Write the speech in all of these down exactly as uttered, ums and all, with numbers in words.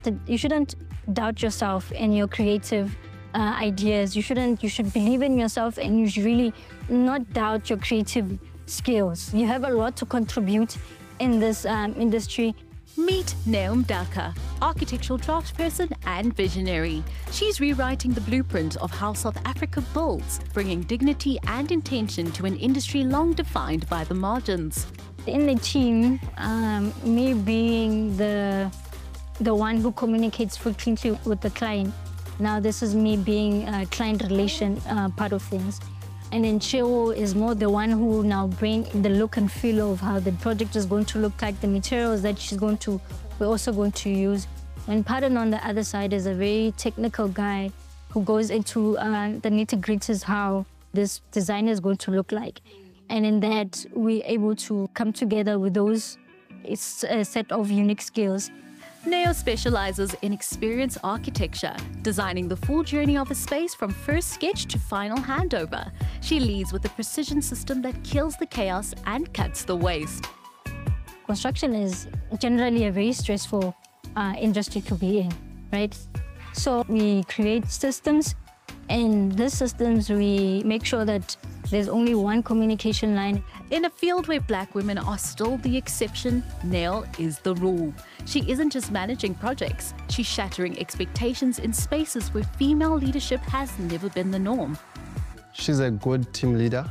You shouldn't doubt yourself and your creative uh, ideas. You shouldn't, you should believe in yourself, and you should really not doubt your creative skills. You have a lot to contribute in this um, industry. Meet Neo Mdaka, architectural draftsperson and visionary. She's rewriting the blueprint of how South Africa builds, bringing dignity and intention to an industry long defined by the margins. In the team, um, me being the, the one who communicates frequently with the client. Now this is me being a client relation uh, part of things. And then Cheo is more the one who now bring the look and feel of how the project is going to look like, the materials that she's going to, we're also going to use. And Pardon on the other side is a very technical guy who goes into uh, the nitty-gritties how this design is going to look like. And in that, we're able to come together with those, it's a set of unique skills. Neo specializes in experience architecture, designing the full journey of a space from first sketch to final handover. She leads with a precision system that kills the chaos and cuts the waste. Construction is generally a very stressful uh, industry to be in, right? So we create systems, and these systems, we make sure that there's only one communication line. In a field where Black women are still the exception, Neo is the rule. She isn't just managing projects, she's shattering expectations in spaces where female leadership has never been the norm. She's a good team leader.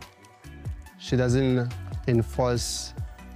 She doesn't enforce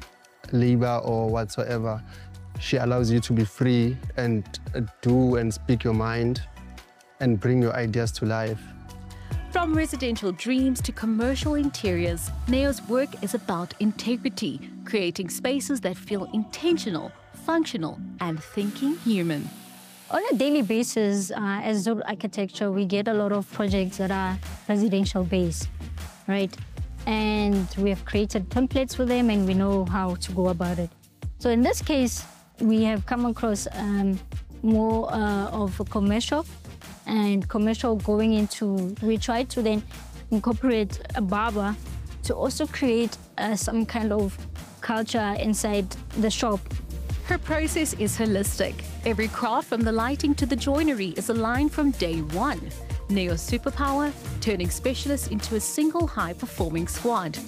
labor or whatsoever. She allows you to be free and do and speak your mind and bring your ideas to life. From residential dreams to commercial interiors, Neo's work is about integrity, creating spaces that feel intentional, functional, and thinking human. On a daily basis, uh, as Zulu Architecture, we get a lot of projects that are residential based, right? And we have created templates for them, and we know how to go about it. So in this case, we have come across um, more uh, of a commercial, and commercial going into, we try to then incorporate a barber to also create uh, some kind of culture inside the shop. Her process is holistic. Every craft from the lighting to the joinery is aligned from day one. Neo's superpower, turning specialists into a single high-performing squad.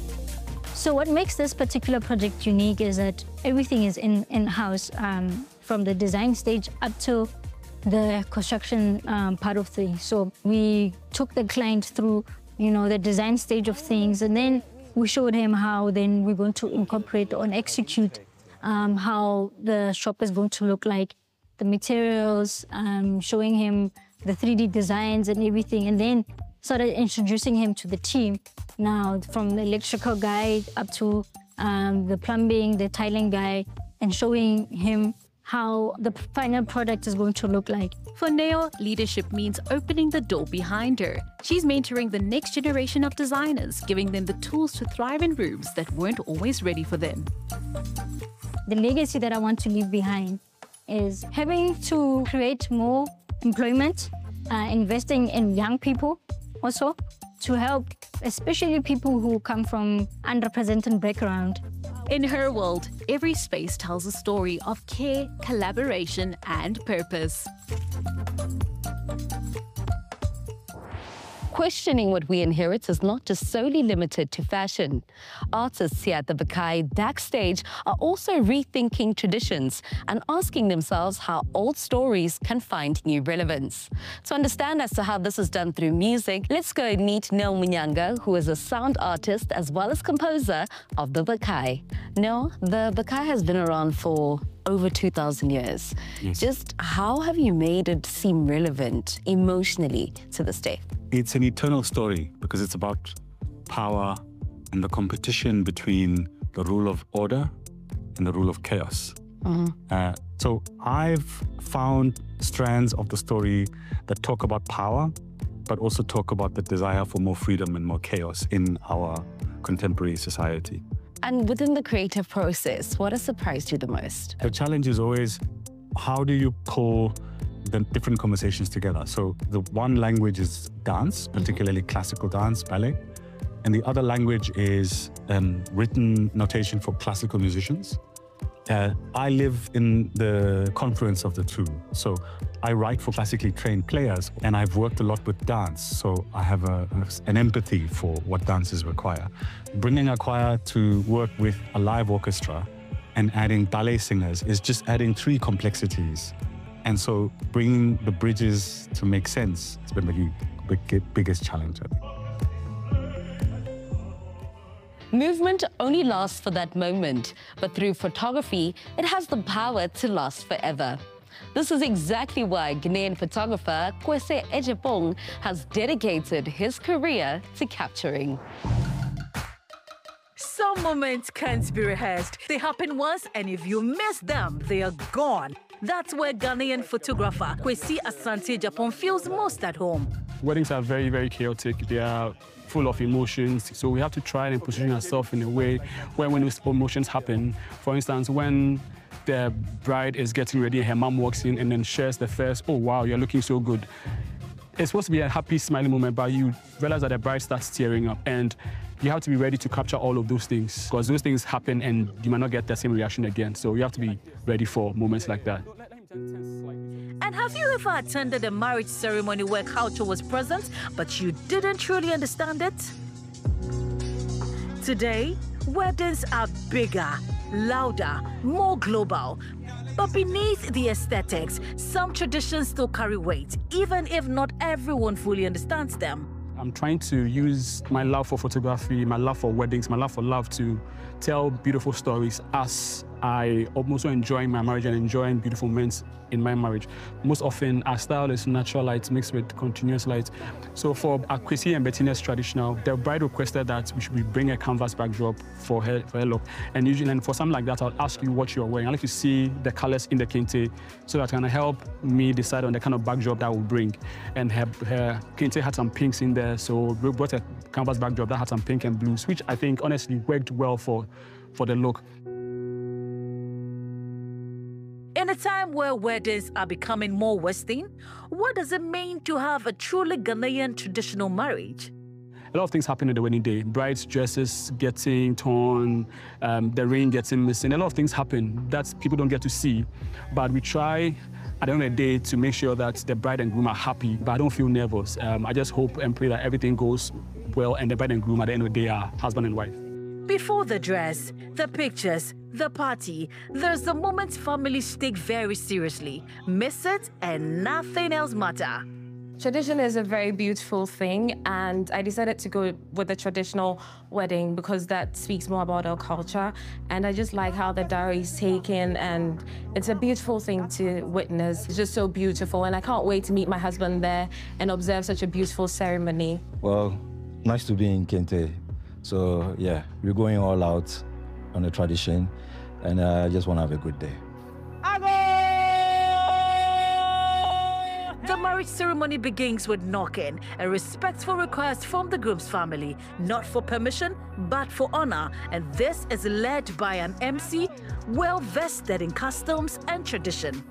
So what makes this particular project unique is that everything is in, in-house, um, from the design stage up to the construction um, part of things. So we took the client through, you know, the design stage of things, and then we showed him how then we're going to incorporate and execute um, how the shop is going to look like, the materials, um, showing him the three D designs and everything, and then started introducing him to the team. Now, from the electrical guy up to um, the plumbing, the tiling guy, and showing him how the final product is going to look like. For Neo, leadership means opening the door behind her. She's mentoring the next generation of designers, giving them the tools to thrive in rooms that weren't always ready for them. The legacy that I want to leave behind is having to create more employment, uh, investing in young people also, to help especially people who come from underrepresented background. In her world, every space tells a story of care, collaboration, and purpose. Questioning what we inherit is not just solely limited to fashion. Artists here at the Vakai backstage are also rethinking traditions and asking themselves how old stories can find new relevance. To understand as to how this is done through music, let's go and meet Neo Munyanga, who is a sound artist as well as composer of the Vakai. Neo, the Vakai has been around for over two thousand years. Yes. Just how have you made it seem relevant emotionally to this day? It's an eternal story because it's about power and the competition between the rule of order and the rule of chaos. Mm-hmm. Uh, so I've found strands of the story that talk about power, but also talk about the desire for more freedom and more chaos in our contemporary society. And within the creative process, what has surprised you the most? The challenge is always, how do you pull the different conversations together? So the one language is dance, particularly classical dance, ballet. And the other language is um, written notation for classical musicians. Uh, I live in the confluence of the two. So I write for classically trained players, and I've worked a lot with dance, so I have a, an empathy for what dances require. Bringing a choir to work with a live orchestra and adding ballet singers is just adding three complexities. And so bringing the bridges to make sense has been the big, biggest challenge, I think. Movement only lasts for that moment, but through photography, it has the power to last forever. This is exactly why Ghanaian photographer Kwesi Ejepong has dedicated his career to capturing. Some moments can't be rehearsed. They happen once, and if you miss them, they are gone. That's where Ghanaian photographer Kwesi Asante Ejepong feels most at home. Weddings are very, very chaotic. They are full of emotions. So we have to try and position ourselves in a way where when those emotions happen, for instance, when the bride is getting ready, her mom walks in and then shares the first, oh, wow, you're looking so good. It's supposed to be a happy, smiling moment, but you realize that the bride starts tearing up, and you have to be ready to capture all of those things, because those things happen and you might not get the same reaction again. So you have to be ready for moments like that. And have you ever attended a marriage ceremony where culture was present, but you didn't truly understand it? Today, weddings are bigger, louder, more global. But beneath the aesthetics, some traditions still carry weight, even if not everyone fully understands them. I'm trying to use my love for photography, my love for weddings, my love for love to tell beautiful stories as I also enjoy my marriage and enjoying beautiful moments in my marriage. Most often, our style is natural light mixed with continuous light. So for Kwesi and Bettina's traditional, the bride requested that we should bring a canvas backdrop for her, for her look. And usually, and for something like that, I'll ask you what you're wearing. I like to see the colors in the kente so that can help me decide on the kind of backdrop that I will bring. And her, her kente had some pinks in there, so we brought a canvas backdrop that had some pink and blues, which I think honestly worked well for, for the look. In a time where weddings are becoming more Western, what does it mean to have a truly Ghanaian traditional marriage? A lot of things happen on the wedding day. Brides' dresses getting torn, um, the ring getting missing. A lot of things happen that people don't get to see. But we try at the end of the day to make sure that the bride and groom are happy, but I don't feel nervous. Um, I just hope and pray that everything goes well and the bride and groom at the end of the day are husband and wife. Before the dress, the pictures, the party, there's the moment families take very seriously. Miss it and nothing else matter. Tradition is a very beautiful thing, and I decided to go with the traditional wedding because that speaks more about our culture. And I just like how the dowry is taken, and it's a beautiful thing to witness. It's just so beautiful, and I can't wait to meet my husband there and observe such a beautiful ceremony. Well, nice to be in Kente. So yeah, we're going all out on the tradition, and I just want to have a good day. The marriage ceremony begins with knocking, a respectful request from the groom's family, not for permission, but for honor. And this is led by an M C well vested in customs and tradition.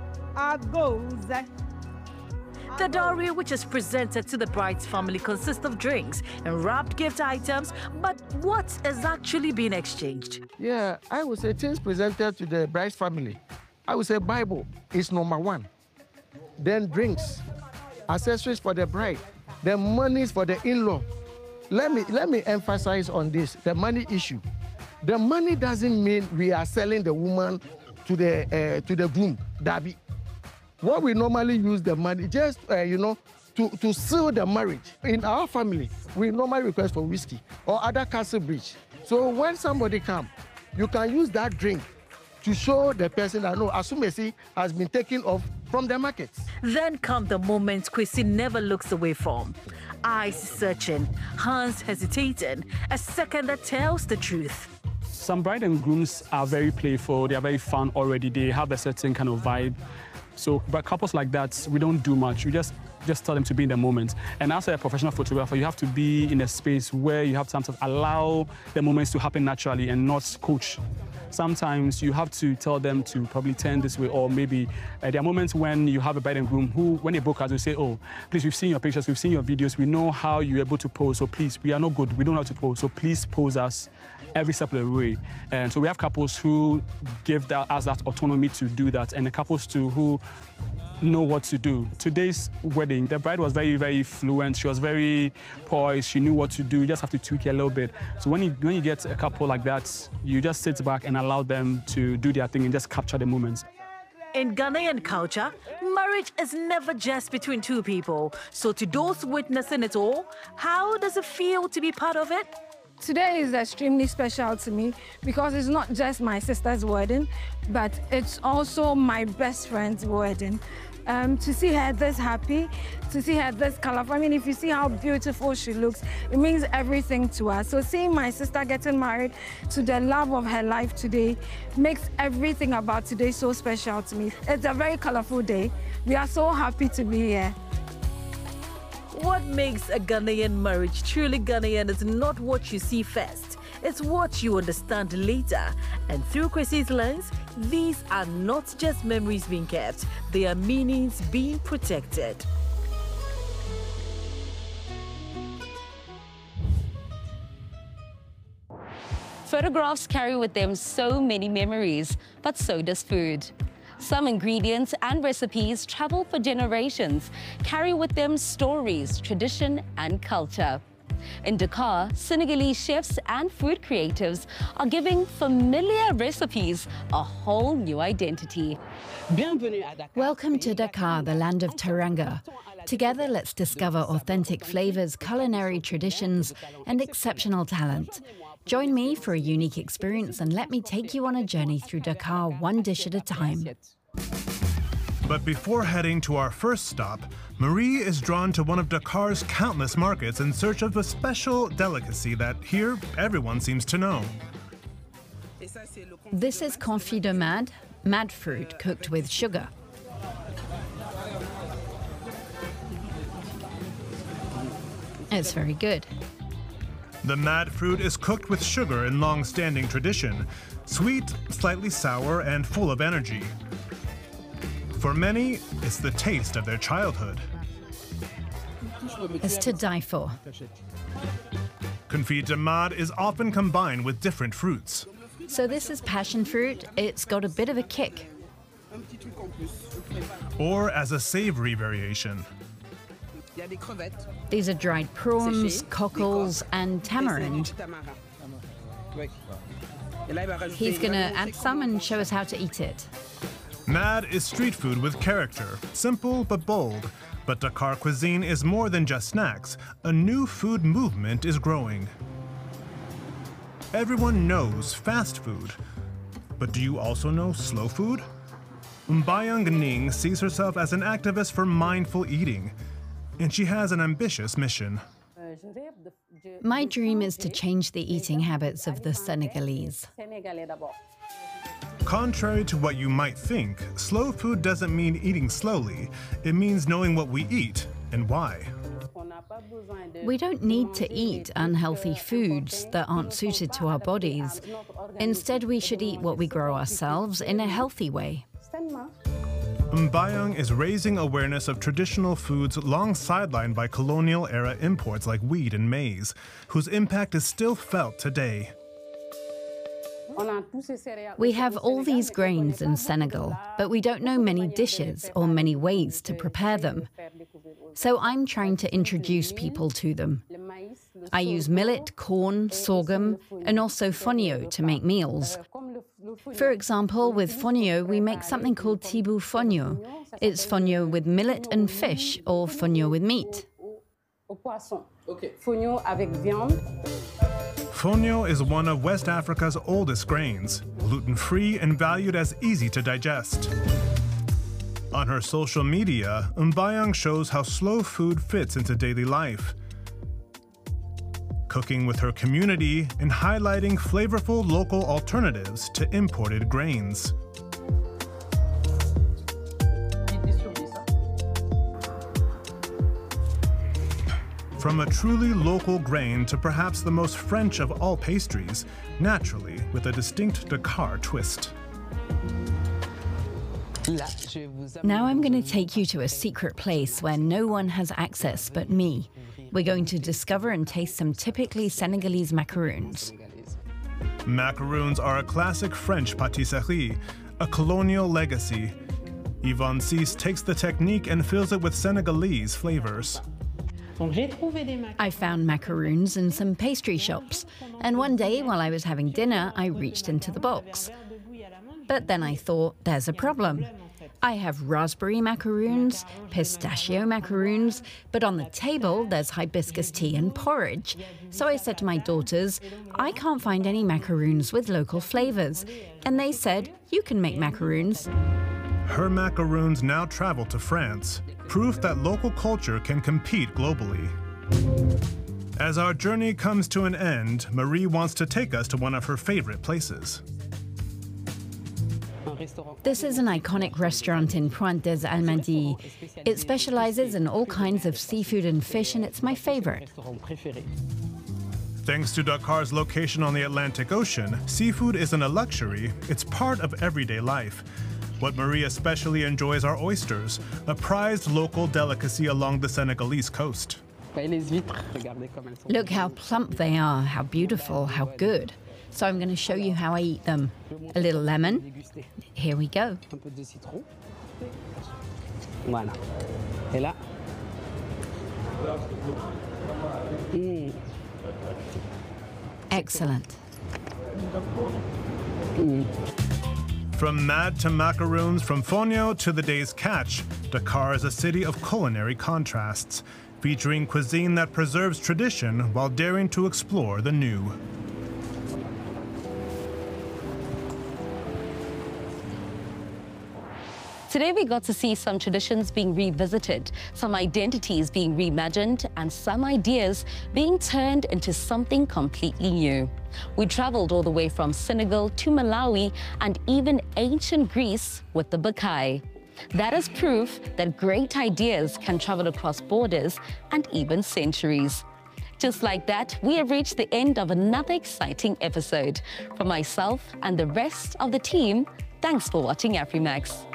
The dowry, which is presented to the bride's family, consists of drinks and wrapped gift items, but what is actually being exchanged? Yeah, I would say things presented to the bride's family. I would say Bible is number one. Then drinks, accessories for the bride, then monies for the in-law. Let me, let me emphasize on this, the money issue. The money doesn't mean we are selling the woman to the, uh, to the groom, Dabi. What we normally use the money, just, uh, you know, to, to seal the marriage. In our family, we normally request for whiskey or other castle bridge. So when somebody comes, you can use that drink to show the person that, no, Asumesi has been taken off from the market. Then come the moments Kwesi never looks away from. Eyes searching, hands hesitating, a second that tells the truth. Some bride and grooms are very playful, they are very fun already, they have a certain kind of vibe. So, but couples like that, we don't do much. We just just tell them to be in the moment. And as a professional photographer, you have to be in a space where you have time to allow the moments to happen naturally and not coach. Sometimes you have to tell them to probably turn this way, or maybe uh, there are moments when you have a bride and groom who, when they book us, they say, oh, please, we've seen your pictures, we've seen your videos, we know how you're able to pose, so please, we are not good, we don't know how to pose, so please pose us every step of the way. And so we have couples who give that, us that autonomy to do that, and the couples too who know what to do. Today's wedding, the bride was very, very fluent. She was very poised. She knew what to do. You just have to tweak it a little bit. So when you, when you get a couple like that, you just sit back and allow them to do their thing and just capture the moments. In Ghanaian culture, marriage is never just between two people. So to those witnessing it all, how does it feel to be part of it? Today is extremely special to me because it's not just my sister's wedding, but it's also my best friend's wedding. Um, to see her this happy, to see her this colorful. I mean, if you see how beautiful she looks, it means everything to us. So seeing my sister getting married to the love of her life today makes everything about today so special to me. It's a very colorful day. We are so happy to be here. What makes a Ghanaian marriage truly Ghanaian is not what you see first. It's what you understand later. And through Kwesi's lens, these are not just memories being kept, they are meanings being protected. Photographs carry with them so many memories, but so does food. Some ingredients and recipes travel for generations, carry with them stories, tradition, and culture. In Dakar, Senegalese chefs and food creatives are giving familiar recipes a whole new identity. Welcome to Dakar, the land of Teranga. Together, let's discover authentic flavors, culinary traditions, and exceptional talent. Join me for a unique experience and let me take you on a journey through Dakar, one dish at a time. But before heading to our first stop, Marie is drawn to one of Dakar's countless markets in search of a special delicacy that here everyone seems to know. This is confit de mad, mad fruit cooked with sugar. It's very good. The mad fruit is cooked with sugar in long-standing tradition, sweet, slightly sour, and full of energy. For many, it's the taste of their childhood. It's to die for. Confit de mad is often combined with different fruits. So this is passion fruit. It's got a bit of a kick. Or as a savory variation. These are dried prawns, cockles, and tamarind. He's going to add some and show us how to eat it. Mad is street food with character, simple but bold. But Dakar cuisine is more than just snacks. A new food movement is growing. Everyone knows fast food. But do you also know slow food? Mbayang Ning sees herself as an activist for mindful eating. And she has an ambitious mission. My dream is to change the eating habits of the Senegalese. Contrary to what you might think, slow food doesn't mean eating slowly. It means knowing what we eat and why. We don't need to eat unhealthy foods that aren't suited to our bodies. Instead, we should eat what we grow ourselves in a healthy way. Mbayang is raising awareness of traditional foods long sidelined by colonial-era imports like wheat and maize, whose impact is still felt today. We have all these grains in Senegal, but we don't know many dishes or many ways to prepare them. So I'm trying to introduce people to them. I use millet, corn, sorghum, and also fonio to make meals. For example, with fonio, we make something called tibu fonio. It's fonio with millet and fish, or fonio with meat. Fonio is one of West Africa's oldest grains, gluten-free and valued as easy to digest. On her social media, Mbayang shows how slow food fits into daily life, cooking with her community and highlighting flavorful local alternatives to imported grains. From a truly local grain to perhaps the most French of all pastries, naturally with a distinct Dakar twist. Now I'm going to take you to a secret place where no one has access but me. We're going to discover and taste some typically Senegalese macaroons. Macaroons are a classic French pâtisserie, a colonial legacy. Yvonne Cis takes the technique and fills it with Senegalese flavors. I found macaroons in some pastry shops, and one day while I was having dinner, I reached into the box. But then I thought, there's a problem. I have raspberry macaroons, pistachio macaroons, but on the table there's hibiscus tea and porridge. So I said to my daughters, I can't find any macaroons with local flavors. And they said, you can make macaroons. Her macaroons now travel to France, proof that local culture can compete globally. As our journey comes to an end, Marie wants to take us to one of her favorite places. This is an iconic restaurant in Pointe des Almadies. It specializes in all kinds of seafood and fish, and it's my favorite. Thanks to Dakar's location on the Atlantic Ocean, seafood isn't a luxury, it's part of everyday life. What Marie especially enjoys are oysters, a prized local delicacy along the Senegalese coast. Look how plump they are, how beautiful, how good. So I'm going to show you how I eat them. A little lemon. Here we go. Voilà. Et là. Mm. Excellent. Mm. From mad to macaroons, from fonio to the day's catch, Dakar is a city of culinary contrasts, featuring cuisine that preserves tradition while daring to explore the new. Today we got to see some traditions being revisited, some identities being reimagined, and some ideas being turned into something completely new. We traveled all the way from Senegal to Malawi and even ancient Greece with the Bakai. That is proof that great ideas can travel across borders and even centuries. Just like that, we have reached the end of another exciting episode. For myself and the rest of the team, thanks for watching Afrimax.